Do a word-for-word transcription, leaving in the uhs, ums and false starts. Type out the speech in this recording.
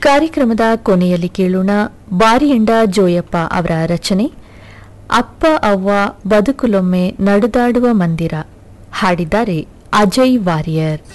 ಕಾರ್ಯಕ್ರಮದ ಕೊನೆಯಲ್ಲಿ ಕೇಳೋಣ ಬಾರಿಯಂಡ ಜೋಯಪ್ಪ ಅವರ ರಚನೆ ಅಪ್ಪ ಅವ್ವ ಬದುಕುಲೊಮ್ಮೆ ನಡೆದಾಡುವ ಮಂದಿರ. ಹಾಡಿದ್ದಾರೆ ಅಜಯ್ ವಾರಿಯರ್.